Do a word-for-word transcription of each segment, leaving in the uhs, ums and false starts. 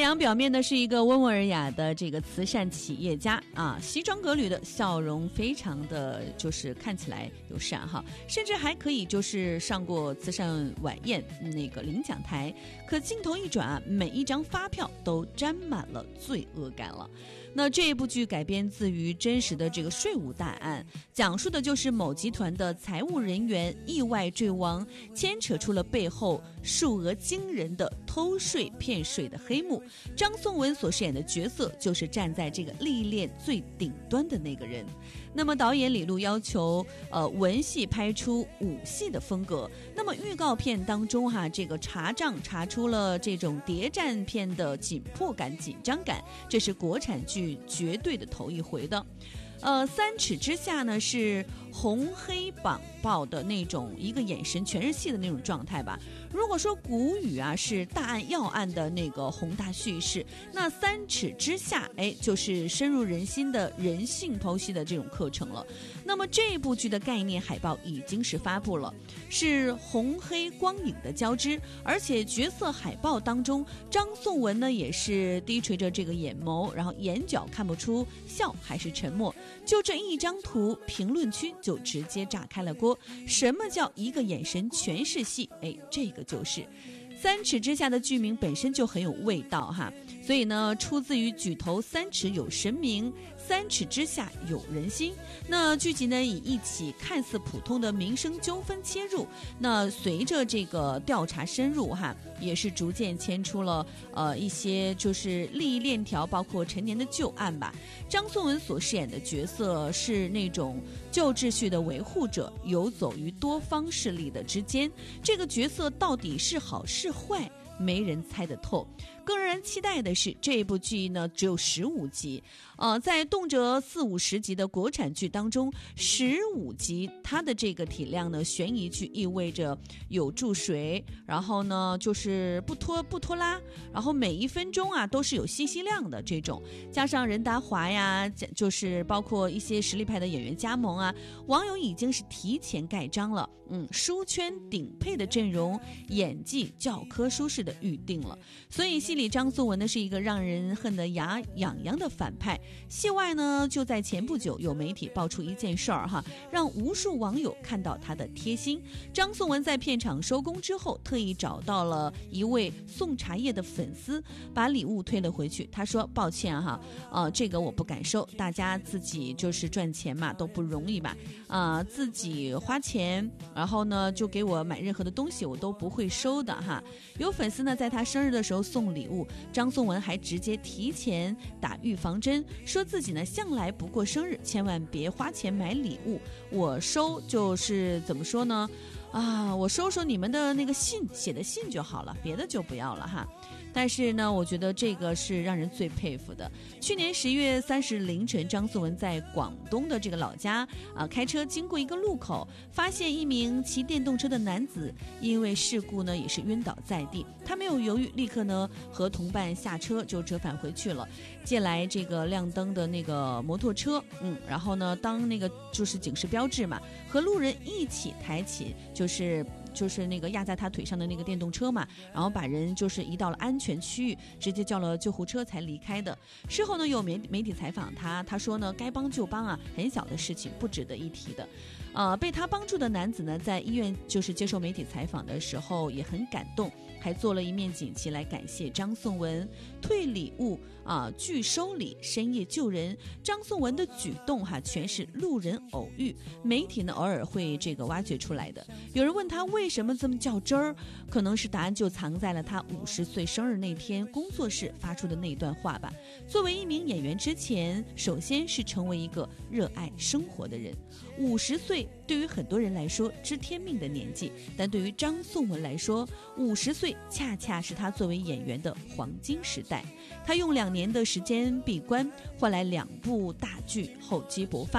阳表面呢是一个温文尔雅的这个慈善企业家啊，西装革履的笑容非常的就是看起来友善哈，甚至还可以就是上过慈善晚宴那个领奖台。可镜头一转啊，每一张发票都沾满了罪恶感了。那这部剧改编自于真实的这个税务大案，讲述的就是某集团的财务人员意外坠亡，牵扯出了背后数额惊人的偷税骗税的黑幕。张颂文所饰演的角色就是站在这个历练最顶端的那个人。那么导演李路要求呃文戏拍出武戏的风格，那么预告片当中哈，这个查账查出了这种谍战片的紧迫感紧张感，这是国产剧绝对的头一回的。呃，三尺之下呢是红黑绑抱的那种一个眼神全是戏的那种状态吧。如果说古语啊是大案要案的那个宏大叙事，那三尺之下哎就是深入人心的人性剖析的这种课程了。那么这部剧的概念海报已经是发布了，是红黑光影的交织，而且角色海报当中张颂文呢也是低垂着这个眼眸，然后眼角看不出笑还是沉默。就这一张图，评论区就直接炸开了锅。什么叫一个眼神全是戏？哎，这个就是三尺之下的剧名本身就很有味道哈。所以呢，出自于举头三尺有神明，三尺之下有人心。那剧集呢以一起看似普通的民生纠纷切入，那随着这个调查深入哈，也是逐渐牵出了呃一些就是利益链条，包括陈年的旧案吧。张颂文所饰演的角色是那种旧秩序的维护者，游走于多方势力的之间。这个角色到底是好是坏，没人猜得透。更让人期待的是，这部剧呢只有十五集，呃，在动辄四五十集的国产剧当中，十五集它的这个体量呢，悬疑剧意味着有注水，然后呢就是不拖不拖拉，然后每一分钟啊都是有信息量的这种，加上任达华呀，就是包括一些实力派的演员加盟啊，网友已经是提前盖章了，嗯，书圈顶配的阵容，演技教科书式的预定了，所以戏里张颂文呢是一个让人恨得牙痒痒的反派。戏外呢，就在前不久有媒体爆出一件事儿哈，让无数网友看到他的贴心。张颂文在片场收工之后，特意找到了一位送茶叶的粉丝，把礼物推了回去。他说：“抱歉哈，呃，这个我不敢收，大家自己就是赚钱嘛，都不容易吧，啊、呃，自己花钱，然后呢就给我买任何的东西，我都不会收的哈。”有粉丝呢在他生日的时候送礼物，张颂文还直接提前打预防针，说自己呢向来不过生日，千万别花钱买礼物，我收就是怎么说呢啊，我收收你们的那个信写的信就好了，别的就不要了哈。但是呢，我觉得这个是让人最佩服的。去年十一月三十凌晨，张颂文在广东的这个老家啊，开车经过一个路口，发现一名骑电动车的男子因为事故呢也是晕倒在地，他没有犹豫，立刻呢和同伴下车就折返回去了。借来这个亮灯的那个摩托车，嗯，然后呢当那个就是警示标志嘛，和路人一起抬起就是就是那个压在他腿上的那个电动车嘛，然后把人就是移到了安全区域，直接叫了救护车才离开的。事后呢有媒媒体采访他，他说呢该帮就帮啊，很小的事情，不值得一提的。呃，被他帮助的男子呢在医院就是接受媒体采访的时候也很感动，还做了一面锦旗来感谢张颂文，退礼物啊，拒收礼，深夜救人。张颂文的举动哈，全是路人偶遇，媒体呢偶尔会这个挖掘出来的。有人问他为什么这么较真儿，可能是答案就藏在了他五十岁生日那天工作室发出的那段话吧。作为一名演员之前，首先是成为一个热爱生活的人。五十岁对于很多人来说知天命的年纪，但对于张颂文来说，五十岁恰恰是他作为演员的黄金时代。他用两年的时间闭关，换来两部大剧厚积薄发。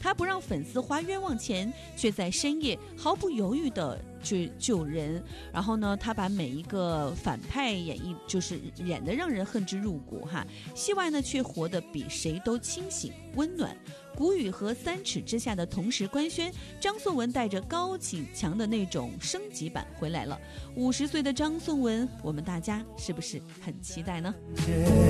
他不让粉丝花冤枉钱，却在深夜毫不犹豫的去救人。然后呢，他把每一个反派演绎就是演得让人恨之入骨哈，戏外呢却活得比谁都清醒温暖。谷雨和三尺之下的同时官宣，张颂文带着高启强的那种升级版回来了。五十岁的张颂文，我们大家是不是很期待呢？